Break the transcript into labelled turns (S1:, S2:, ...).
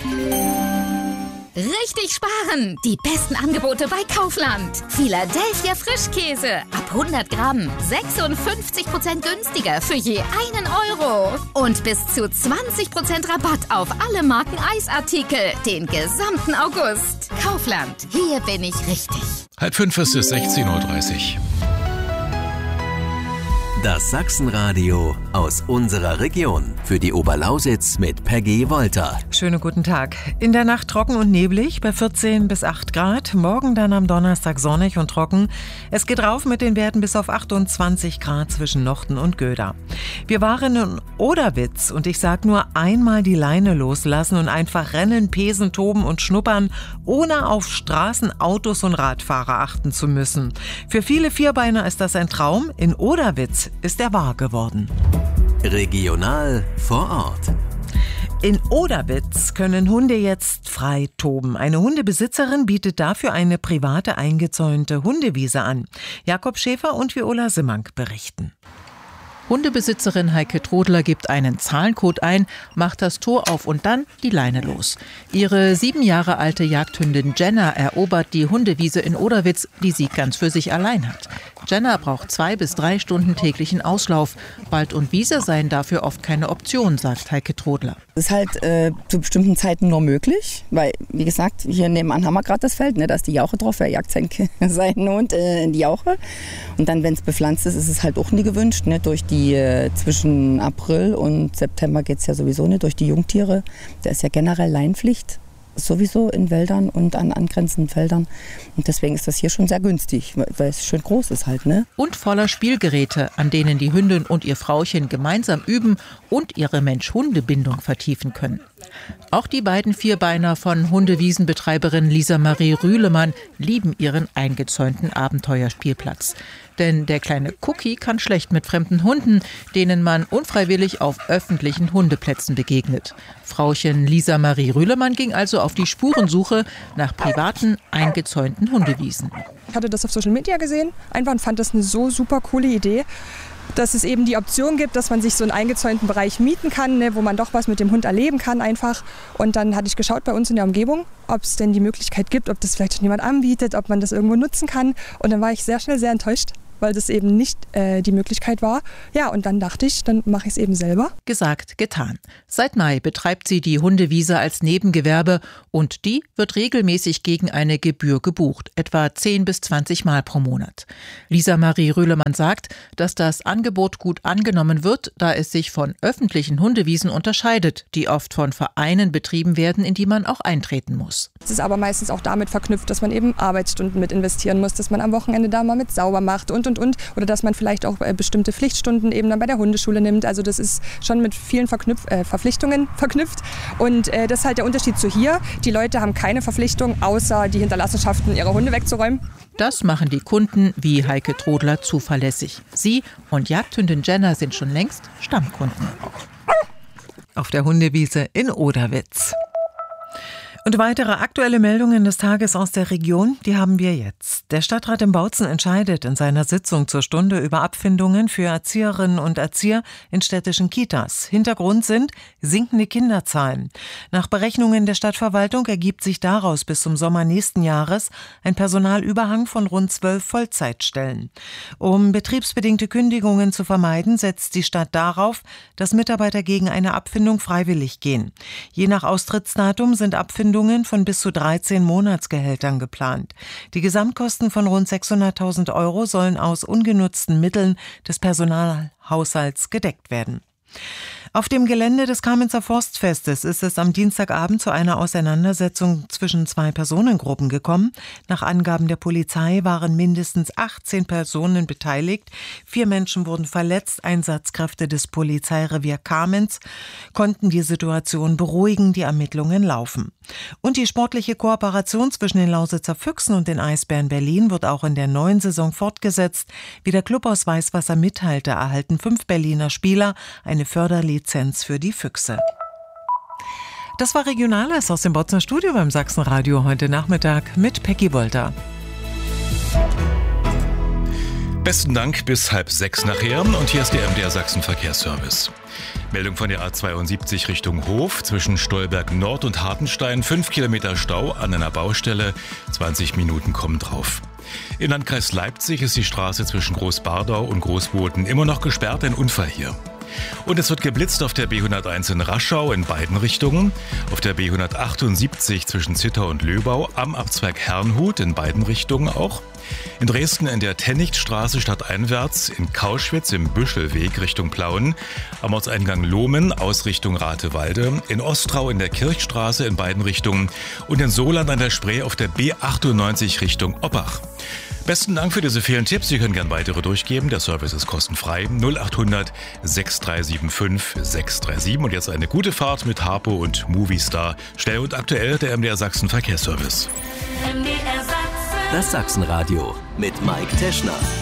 S1: Richtig sparen! Die besten Angebote bei Kaufland. Philadelphia Frischkäse. Ab 100 Gramm 56% günstiger für je 1 Euro. Und bis zu 20% Rabatt auf alle Marken Eisartikel. Den gesamten August. Kaufland. Hier bin ich richtig.
S2: 4:30 ist es 16:30 Uhr.
S3: Das Sachsenradio aus unserer Region. Für die Oberlausitz mit Peggy Wolter.
S4: Schönen guten Tag. In der Nacht trocken und neblig bei 14 bis 8 Grad. Morgen dann am Donnerstag sonnig und trocken. Es geht rauf mit den Werten bis auf 28 Grad zwischen Nochten und Göda. Wir waren in Oderwitz und ich sag nur einmal die Leine loslassen und einfach rennen, pesen, toben und schnuppern, ohne auf Straßen, Autos und Radfahrer achten zu müssen. Für viele Vierbeiner ist das ein Traum. In Oderwitz ist er wahr geworden.
S3: Regional vor Ort.
S4: In Oderwitz können Hunde jetzt frei toben. Eine Hundebesitzerin bietet dafür eine private eingezäunte Hundewiese an. Jakob Schäfer und Viola Simmank berichten.
S5: Hundebesitzerin Heike Trodler gibt einen Zahlencode ein, macht das Tor auf und dann die Leine los. Ihre 7 Jahre alte Jagdhündin Jenna erobert die Hundewiese in Oderwitz, die sie ganz für sich allein hat. Jenna braucht 2 bis 3 Stunden täglichen Auslauf. Wald und Wiese seien dafür oft keine Option, sagt Heike Trodler.
S6: Das ist halt zu bestimmten Zeiten nur möglich, weil, wie gesagt, hier nebenan haben wir gerade das Feld, ne, da ist die Jauche drauf, er jagt seinen Hund in die Jauche. Und dann, wenn es bepflanzt ist es halt auch nie gewünscht, ne, durch die zwischen April und September geht es ja sowieso nicht, durch die Jungtiere. Da ist ja generell Leinpflicht. Sowieso in Wäldern und an angrenzenden Feldern. Und deswegen ist das hier schon sehr günstig, weil es schön groß ist halt, ne? Und
S5: voller Spielgeräte, an denen die Hündin und ihr Frauchen gemeinsam üben und ihre Mensch-Hunde-Bindung vertiefen können. Auch die beiden Vierbeiner von Hundewiesenbetreiberin Lisa Marie Rühlemann lieben ihren eingezäunten Abenteuerspielplatz. Denn der kleine Cookie kann schlecht mit fremden Hunden, denen man unfreiwillig auf öffentlichen Hundeplätzen begegnet. Frauchen Lisa Marie Rühlemann ging also auf die Spurensuche nach privaten, eingezäunten Hundewiesen.
S7: Ich hatte das auf Social Media gesehen, einfach und fand das eine so super coole Idee, dass es eben die Option gibt, dass man sich so einen eingezäunten Bereich mieten kann, ne, wo man doch was mit dem Hund erleben kann einfach. Und dann hatte ich geschaut bei uns in der Umgebung, ob es denn die Möglichkeit gibt, ob das vielleicht schon jemand anbietet, ob man das irgendwo nutzen kann. Und dann war ich sehr schnell sehr enttäuscht, weil das eben nicht die Möglichkeit war. Ja, und dann dachte ich, dann mache ich es eben selber.
S5: Gesagt, getan. Seit Mai betreibt sie die Hundewiese als Nebengewerbe und die wird regelmäßig gegen eine Gebühr gebucht, etwa 10 bis 20 Mal pro Monat. Lisa Marie Rühlemann sagt, dass das Angebot gut angenommen wird, da es sich von öffentlichen Hundewiesen unterscheidet, die oft von Vereinen betrieben werden, in die man auch eintreten muss.
S7: Es ist aber meistens auch damit verknüpft, dass man eben Arbeitsstunden mit investieren muss, dass man am Wochenende da mal mit sauber macht und. Oder dass man vielleicht auch bestimmte Pflichtstunden eben dann bei der Hundeschule nimmt. Also das ist schon mit vielen Verpflichtungen verknüpft. Und das ist halt der Unterschied zu hier. Die Leute haben keine Verpflichtung, außer die Hinterlassenschaften ihrer Hunde wegzuräumen.
S5: Das machen die Kunden wie Heike Trodler zuverlässig. Sie und Jagdhündin Jenna sind schon längst Stammkunden.
S4: Auf der Hundewiese in Oderwitz. Und weitere aktuelle Meldungen des Tages aus der Region, die haben wir jetzt. Der Stadtrat in Bautzen entscheidet in seiner Sitzung zur Stunde über Abfindungen für Erzieherinnen und Erzieher in städtischen Kitas. Hintergrund sind sinkende Kinderzahlen. Nach Berechnungen der Stadtverwaltung ergibt sich daraus bis zum Sommer nächsten Jahres ein Personalüberhang von rund 12 Vollzeitstellen. Um betriebsbedingte Kündigungen zu vermeiden, setzt die Stadt darauf, dass Mitarbeiter gegen eine Abfindung freiwillig gehen. Je nach Austrittsdatum sind Abfindungen von bis zu 13 Monatsgehältern geplant. Die Gesamtkosten von rund 600.000 € sollen aus ungenutzten Mitteln des Personalhaushalts gedeckt werden. Auf dem Gelände des Kamenzer Forstfestes ist es am Dienstagabend zu einer Auseinandersetzung zwischen 2 Personengruppen gekommen. Nach Angaben der Polizei waren mindestens 18 Personen beteiligt. 4 Menschen wurden verletzt. Einsatzkräfte des Polizeirevier Kamenz konnten die Situation beruhigen. Die Ermittlungen laufen. Und die sportliche Kooperation zwischen den Lausitzer Füchsen und den Eisbären Berlin wird auch in der neuen Saison fortgesetzt. Wie der Club aus Weißwasser mitteilte, erhalten 5 Berliner Spieler eine Förderlizenz für die Füchse. Das war Regionales aus dem Bozener Studio beim Sachsenradio heute Nachmittag mit Peggy Wolter.
S2: Besten Dank, bis 5:30 nachher. Und hier ist der MDR Sachsen Verkehrsservice. Meldung von der A72 Richtung Hof zwischen Stolberg Nord und Hartenstein. 5 Kilometer Stau an einer Baustelle. 20 Minuten kommen drauf. Im Landkreis Leipzig ist die Straße zwischen Großbardau und Großboden immer noch gesperrt. Ein Unfall hier. Und es wird geblitzt auf der B101 in Raschau in beiden Richtungen, auf der B178 zwischen Zittau und Löbau, am Abzweig Herrnhut in beiden Richtungen auch. In Dresden in der Tennichtstraße stadteinwärts, in Kauschwitz im Büschelweg Richtung Plauen, am Ortseingang Lohmen Ausrichtung Ratewalde, in Ostrau in der Kirchstraße in beiden Richtungen und in Soland an der Spree auf der B98 Richtung Oppach. Besten Dank für diese vielen Tipps. Sie können gern weitere durchgeben. Der Service ist kostenfrei. 0800 6375 637. Und jetzt eine gute Fahrt mit Harpo und Movistar. Schnell und aktuell der MDR Sachsen Verkehrsservice.
S3: Das Sachsenradio mit Mike Teschner.